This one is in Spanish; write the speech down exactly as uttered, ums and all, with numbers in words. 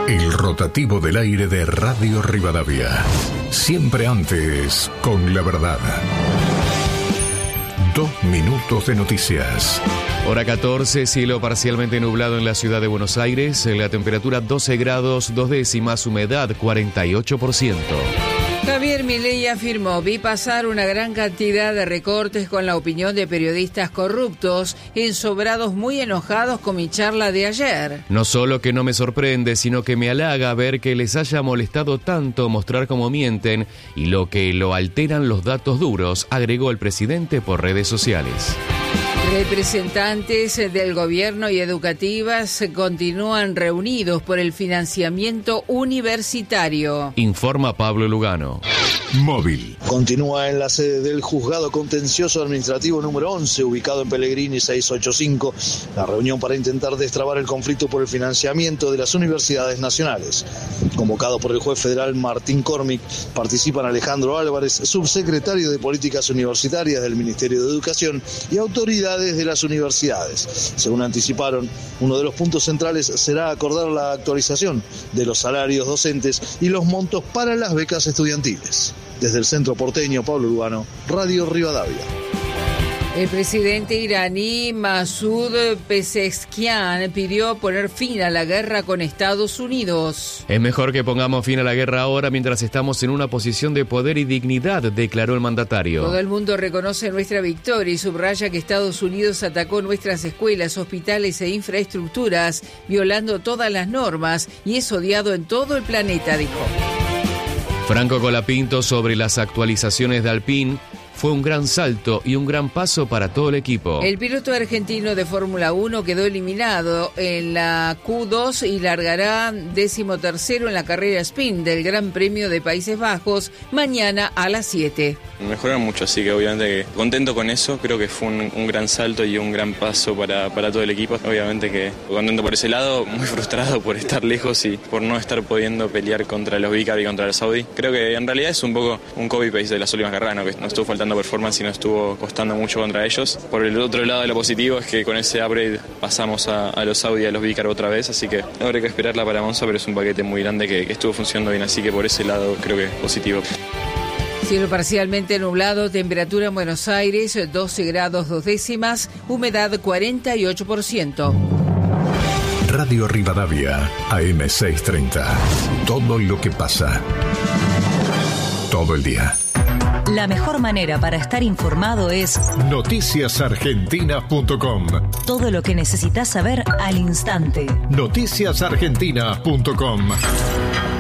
El rotativo del aire de Radio Rivadavia. Siempre antes, con la verdad. Dos minutos de noticias. Hora catorce, cielo parcialmente nublado en la ciudad de Buenos Aires. La temperatura doce grados, dos décimas, humedad cuarenta y ocho por ciento. Javier Milei afirmó: vi pasar una gran cantidad de recortes con la opinión de periodistas corruptos, ensobrados muy enojados con mi charla de ayer. No solo que no me sorprende, sino que me halaga ver que les haya molestado tanto mostrar cómo mienten y lo que lo alteran los datos duros, agregó el presidente por redes sociales. Representantes del gobierno y educativas continúan reunidos por el financiamiento universitario. Informa Pablo Lugano. Móvil. Continúa en la sede del Juzgado Contencioso Administrativo número once, ubicado en Pellegrini seiscientos ochenta y cinco, la reunión para intentar destrabar el conflicto por el financiamiento de las universidades nacionales. Convocado por el juez federal Martín Cormick, participan Alejandro Álvarez, subsecretario de Políticas Universitarias del Ministerio de Educación, y autoridades de las universidades. Según anticiparon, uno de los puntos centrales será acordar la actualización de los salarios docentes y los montos para las becas estudiantiles. Desde el centro porteño, Pablo Lugano, Radio Rivadavia. El presidente iraní Masoud Pezeshkian pidió poner fin a la guerra con Estados Unidos. Es mejor que pongamos fin a la guerra ahora mientras estamos en una posición de poder y dignidad, declaró el mandatario. Todo el mundo reconoce nuestra victoria y subraya que Estados Unidos atacó nuestras escuelas, hospitales e infraestructuras, violando todas las normas, y es odiado en todo el planeta, dijo. Franco Colapinto sobre las actualizaciones de Alpine. Fue un gran salto y un gran paso para todo el equipo. El piloto argentino de Fórmula uno quedó eliminado en la Q dos y largará décimo tercero en la carrera sprint del Gran Premio de Países Bajos mañana a las siete. Mejoraron mucho, así que obviamente que contento con eso. Creo que fue un, un gran salto y un gran paso para, para todo el equipo. Obviamente que contento por ese lado, muy frustrado por estar lejos y por no estar pudiendo pelear contra los Vicar y contra el Saudi. Creo que en realidad es un poco un copy-paste de las últimas carreras, ¿no? Que no estuvo faltando performance y no estuvo costando mucho contra ellos. Por el otro lado de lo positivo es que con ese upgrade pasamos a, a los Saudi y a los Vicar otra vez, así que habrá que esperarla para Monza, pero es un paquete muy grande que, que estuvo funcionando bien, así que por ese lado creo que es positivo. Cielo parcialmente nublado, temperatura en Buenos Aires doce grados dos décimas, humedad cuarenta y ocho por ciento. Radio Rivadavia, A M seiscientos treinta. Todo lo que pasa. Todo el día. La mejor manera para estar informado es noticias argentinas punto com. Todo lo que necesitas saber al instante. noticias argentinas punto com.